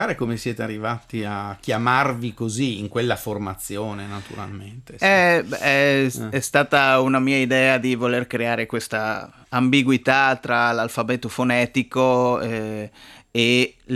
Come siete arrivati a chiamarvi così in quella formazione, naturalmente. Sì. È stata una mia idea di voler creare questa ambiguità tra l'alfabeto fonetico e